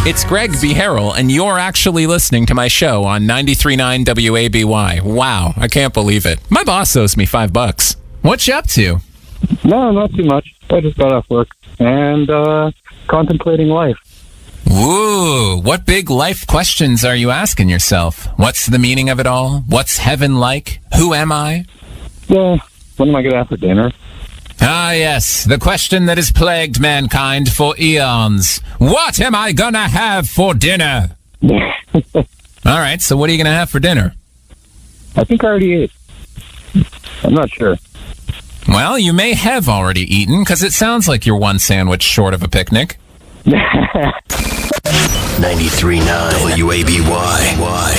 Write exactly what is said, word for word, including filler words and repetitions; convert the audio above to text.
It's Greg B. Harrell, and you're actually listening to my show on ninety-three point nine W A B Y. Wow, I can't believe it. My boss owes me five bucks. What you up to? No, not too much. I just got off work and uh, contemplating life. Woo! What big life questions are you asking yourself? What's the meaning of it all? What's heaven like? Who am I? Yeah, what am I going to have for dinner? Ah, yes, the question that has plagued mankind for eons. What am I gonna have for dinner? All right, so what are you gonna have for dinner? I think I already ate. I'm not sure. Well, you may have already eaten, because it sounds like you're one sandwich short of a picnic. ninety-three point nine W A B Y.